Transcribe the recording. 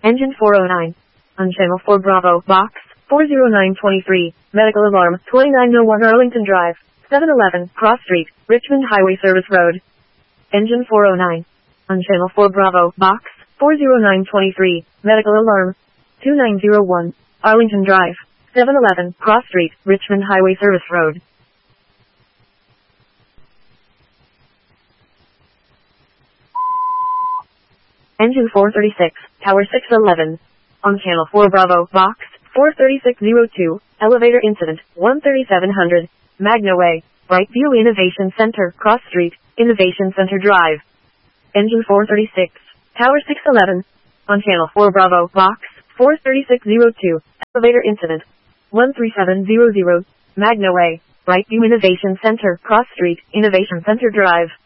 Engine 409. On Channel 4 Bravo, Box 40923, Medical Alarm, 2901 Arlington Drive, 711, Cross Street, Richmond Highway Service Road. Engine 409. On Channel 4 Bravo, Box 40923, Medical Alarm, 2901, Arlington Drive, 711, Cross Street, Richmond Highway Service Road. Engine 436, Tower 611. On Channel 4 Bravo, Box 43602, Elevator Incident, 13700, Magna Way, Brightview Innovation Center, Cross Street, Innovation Center Drive. Engine 436, Tower 611. On Channel 4 Bravo, Box 43602, Elevator Incident, 13700, Magna Way, Brightview Innovation Center, Cross Street, Innovation Center Drive.